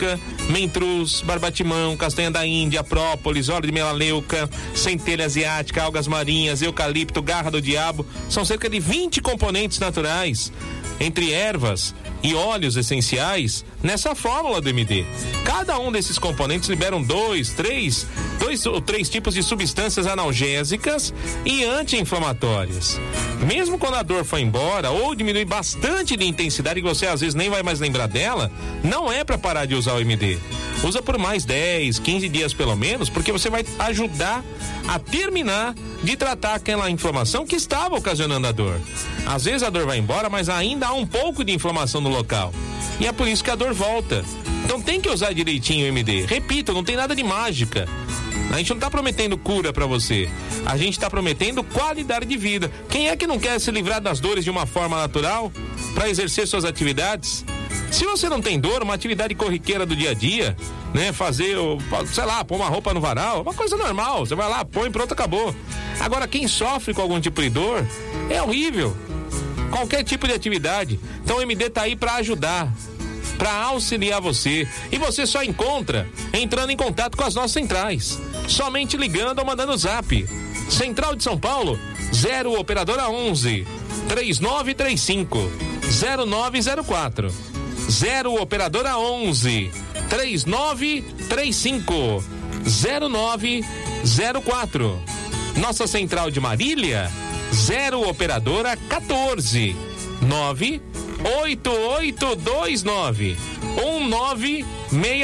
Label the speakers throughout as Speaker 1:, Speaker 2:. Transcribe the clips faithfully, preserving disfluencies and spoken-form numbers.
Speaker 1: vodka, mentruz, barbatimão, castanha da Índia, própolis, óleo de melaleuca, centelha asiática, algas marinhas, eucalipto, garra do diabo. São cerca de vinte componentes naturais, entre ervas e óleos essenciais, nessa fórmula do M D. Cada um desses componentes liberam dois, três, dois ou três tipos de substâncias analgésicas e anti-inflamatórias. Mesmo quando a dor foi embora ou diminui bastante de intensidade e você às vezes nem vai mais lembrar dela, não é para parar de usar o M D. Usa por mais dez, quinze dias pelo menos, porque você vai ajudar a terminar de tratar aquela inflamação que estava ocasionando a dor. Às vezes a dor vai embora, mas ainda há um pouco de inflamação no local. E é por isso que a dor volta. Então tem que usar direitinho o M D. Repito, não tem nada de mágica. A gente não está prometendo cura para você. A gente está prometendo qualidade de vida. Quem é que não quer se livrar das dores de uma forma natural para exercer suas atividades? Se você não tem dor, uma atividade corriqueira do dia a dia, né? Fazer, sei lá, pôr uma roupa no varal, uma coisa normal. Você vai lá, põe, pronto, acabou. Agora, quem sofre com algum tipo de dor, é horrível. Qualquer tipo de atividade. Então o M D tá aí para ajudar, para auxiliar você. E você só encontra entrando em contato com as nossas centrais. Somente ligando ou mandando zap. Central de São Paulo, zero operadora onze, três nove três cinco, zero nove zero quatro. zero operadora onze, três nove três cinco, zero nove zero quatro. Nossa central de Marília, zero operadora quatorze, nove oito oito dois nove, um nove seis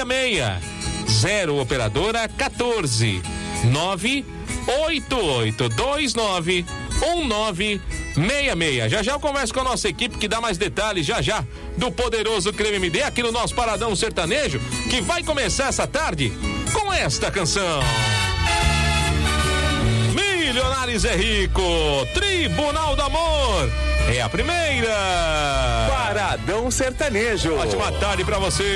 Speaker 1: seis. zero operadora quatorze, nove oito oito dois nove, um nove seis seis. Já já eu converso com a nossa equipe que dá mais detalhes já já do poderoso Creme M D aqui no nosso Paradão Sertanejo, que vai começar essa tarde com esta canção. Milionários é Rico, Tribunal do Amor, é a primeira.
Speaker 2: Paradão Sertanejo.
Speaker 1: Ótima tarde pra você.